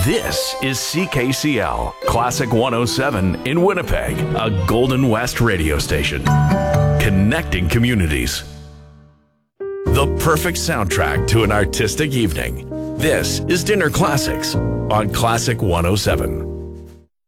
This is CKCL, Classic 107 in Winnipeg, a Golden West radio station. Connecting communities. The perfect soundtrack to an artistic evening. This is Dinner Classics on Classic 107.